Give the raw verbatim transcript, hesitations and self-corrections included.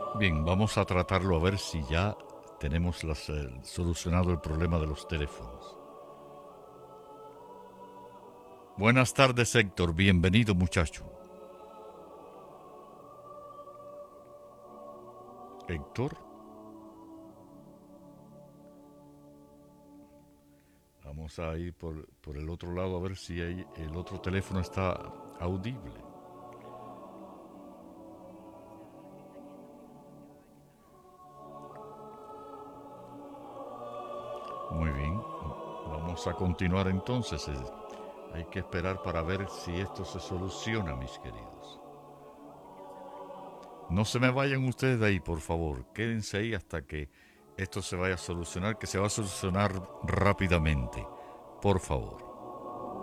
Bien, vamos a tratarlo a ver si ya tenemos las, eh, solucionado el problema de los teléfonos. Buenas tardes, Héctor. Bienvenido, muchacho. Héctor, vamos a ir por, por el otro lado a ver si hay- el otro teléfono está audible. Muy bien, vamos a continuar entonces. Eh, Hay que esperar para ver si esto se soluciona, mis queridos. No se me vayan ustedes de ahí, por favor. Quédense ahí hasta que esto se vaya a solucionar, que se va a solucionar rápidamente. Por favor.